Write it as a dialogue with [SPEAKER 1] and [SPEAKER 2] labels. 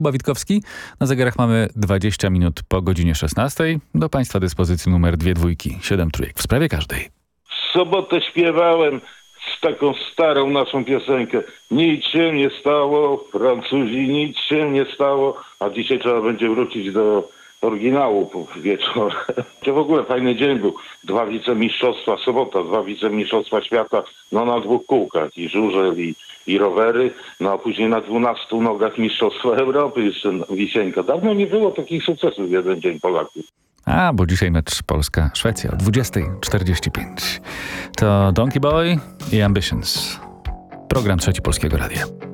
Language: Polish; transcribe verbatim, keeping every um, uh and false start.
[SPEAKER 1] Kuba Witkowski. Na zegarach mamy dwadzieścia minut po godzinie szesnastej. Do Państwa dyspozycji numer dwie dwójki, siedem trójek w sprawie każdej.
[SPEAKER 2] W sobotę śpiewałem z taką starą naszą piosenkę. Nic się nie stało, Francuzi, nic się nie stało. A dzisiaj trzeba będzie wrócić do oryginału wieczorem. To w ogóle fajny dzień był. Dwa wicemistrzostwa, sobota, dwa wicemistrzostwa świata, no na dwóch kółkach. I żużel, i, i rowery. No a później na dwunastu nogach mistrzostwa Europy jeszcze wisienka. Dawno nie było takich sukcesów w jeden dzień Polaków.
[SPEAKER 1] A, bo dzisiaj mecz Polska-Szwecja o dwudziesta czterdzieści pięć. To Donkey Boy i Ambitions. Program Trzeci Polskiego Radia.